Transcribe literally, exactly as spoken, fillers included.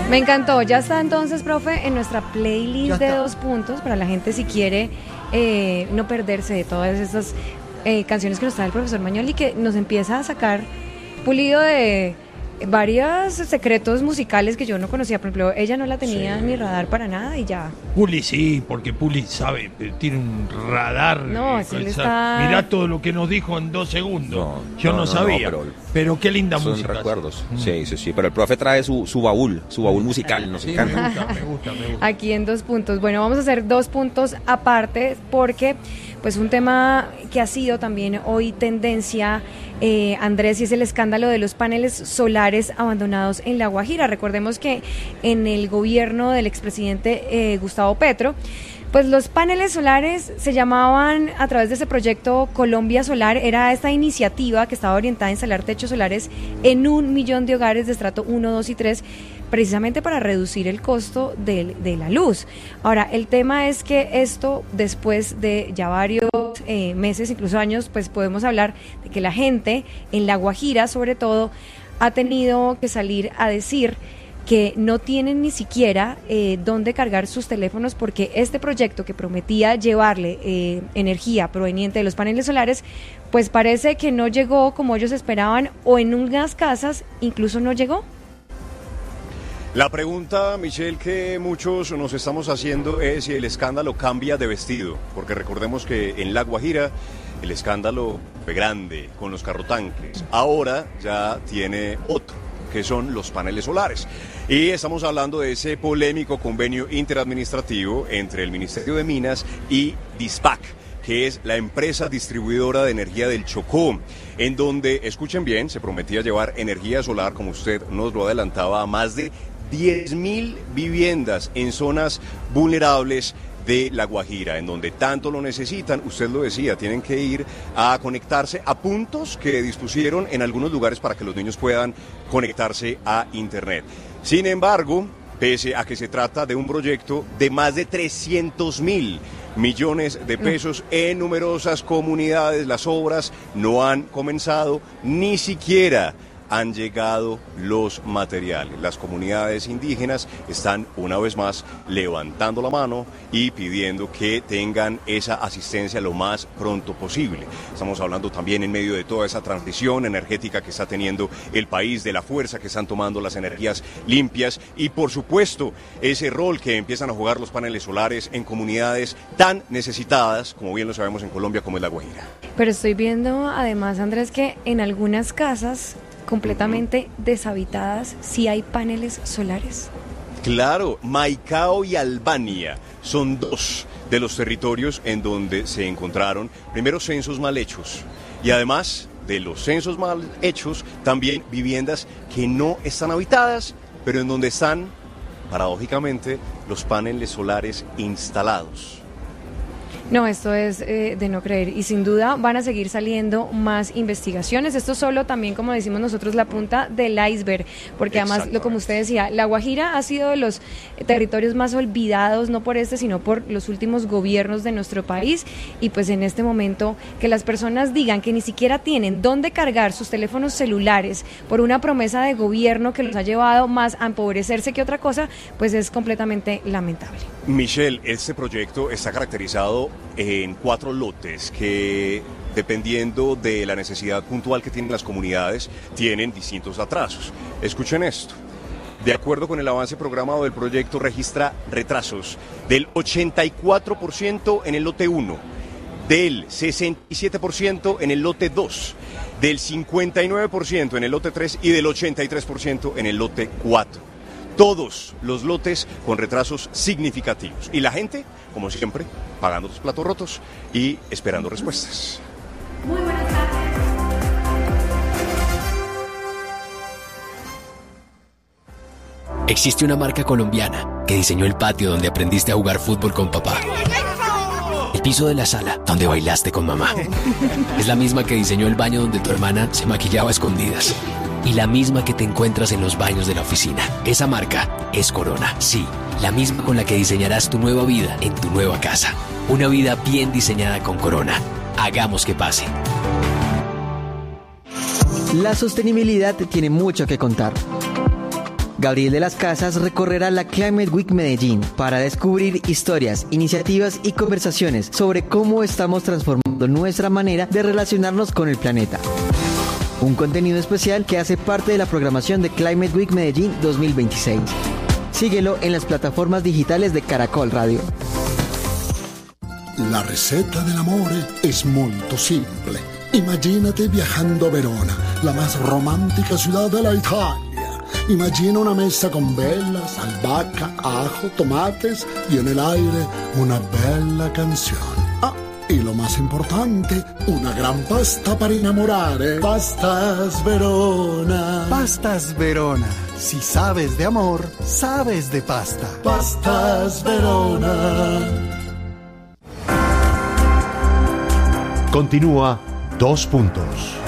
Me encantó, ya está entonces, profe, en nuestra playlist de dos puntos para la gente si quiere eh, no perderse de todas estas eh, canciones que nos trae el profesor Magnoli, que nos empieza a sacar pulido de varios secretos musicales que yo no conocía. Por ejemplo, ella no la tenía sí. ni radar para nada y ya. Puli sí, porque Puli sabe, tiene un radar. No, eh, sí le está... Mirá todo lo que nos dijo en dos segundos. No, yo no, no, no sabía. no, pero, pero qué linda son música. recuerdos. Mm. Sí, sí, sí. Pero el profe trae su, su baúl, su baúl musical. Nos sí, encanta. Me gusta, me gusta, me gusta. Aquí en dos puntos. Bueno, vamos a hacer dos puntos aparte porque pues un tema que ha sido también hoy tendencia, eh, Andrés, y es el escándalo de los paneles solares abandonados en La Guajira. Recordemos que en el gobierno del expresidente eh, Gustavo Petro, pues los paneles solares se llamaban a través de ese proyecto Colombia Solar, era esta iniciativa que estaba orientada a instalar techos solares en un millón de hogares de estrato uno, dos y tres, precisamente para reducir el costo de, de la luz. Ahora, el tema es que esto, después de ya varios eh, meses, incluso años, pues podemos hablar de que la gente en La Guajira, sobre todo, ha tenido que salir a decir que no tienen ni siquiera eh, dónde cargar sus teléfonos porque este proyecto que prometía llevarle eh, energía proveniente de los paneles solares, pues parece que no llegó como ellos esperaban, o en unas casas incluso no llegó. La pregunta, Michelle, que muchos nos estamos haciendo es si el escándalo cambia de vestido, porque recordemos que en La Guajira el escándalo fue grande con los carrotanques, ahora ya tiene otro, que son los paneles solares. Y estamos hablando de ese polémico convenio interadministrativo entre el Ministerio de Minas y DISPAC, que es la empresa distribuidora de energía del Chocó, en donde, escuchen bien, se prometía llevar energía solar, como usted nos lo adelantaba, a más de diez mil viviendas en zonas vulnerables de La Guajira, en donde tanto lo necesitan. Usted lo decía, tienen que ir a conectarse a puntos que dispusieron en algunos lugares para que los niños puedan conectarse a internet. Sin embargo, pese a que se trata de un proyecto de más de trescientos mil millones de pesos en numerosas comunidades, las obras no han comenzado, ni siquiera han llegado los materiales. Las comunidades indígenas están una vez más levantando la mano y pidiendo que tengan esa asistencia lo más pronto posible. Estamos hablando también en medio de toda esa transición energética que está teniendo el país, de la fuerza que están tomando las energías limpias y, por supuesto, ese rol que empiezan a jugar los paneles solares en comunidades tan necesitadas, como bien lo sabemos en Colombia, como es La Guajira. Pero estoy viendo además, Andrés, que en algunas casas completamente deshabitadas sí hay paneles solares. Claro, Maicao y Albania son dos de los territorios en donde se encontraron primero censos mal hechos y además de los censos mal hechos también viviendas que no están habitadas, pero en donde están, paradójicamente, los paneles solares instalados. No, esto es eh, de no creer y sin duda van a seguir saliendo más investigaciones. Esto solo también, como decimos nosotros, la punta del iceberg, porque además, lo, como usted decía, La Guajira ha sido de los territorios más olvidados, no por este, sino por los últimos gobiernos de nuestro país, y pues en este momento que las personas digan que ni siquiera tienen dónde cargar sus teléfonos celulares por una promesa de gobierno que los ha llevado más a empobrecerse que otra cosa, pues es completamente lamentable. Michelle, este proyecto está caracterizado en cuatro lotes que, dependiendo de la necesidad puntual que tienen las comunidades, tienen distintos atrasos. Escuchen esto. De acuerdo con el avance programado del proyecto, registra retrasos del ochenta y cuatro por ciento en el lote uno, del sesenta y siete por ciento en el lote dos, del cincuenta y nueve por ciento en el lote tres y del ochenta y tres por ciento en el lote cuatro. Todos los lotes con retrasos significativos. Y la gente, como siempre, pagando los platos rotos y esperando respuestas. Muy buenas tardes. Existe una marca colombiana que diseñó el patio donde aprendiste a jugar fútbol con papá. El piso de la sala donde bailaste con mamá. Es la misma que diseñó el baño donde tu hermana se maquillaba a escondidas. Y la misma que te encuentras en los baños de la oficina. Esa marca es Corona, sí, la misma con la que diseñarás tu nueva vida en tu nueva casa. Una vida bien diseñada con Corona. Hagamos que pase. La sostenibilidad tiene mucho que contar. Gabriel de las Casas recorrerá la Climate Week Medellín para descubrir historias, iniciativas y conversaciones sobre cómo estamos transformando nuestra manera de relacionarnos con el planeta. Un contenido especial que hace parte de la programación de Climate Week Medellín dos mil veintiséis. Síguelo en las plataformas digitales de Caracol Radio. La receta dell'amore es molto simple. Imagínate viajando a Verona, la más romántica ciudad de la Italia. Imagina una mesa con velas, albahaca, ajo, tomates y en el aire una bella canción. Ah, y lo más importante, una gran pasta para enamorare. Pastas Verona. Pastas Verona. Si sabes de amor, sabes de pasta. Pastas Verona. Continúa Dos Puntos.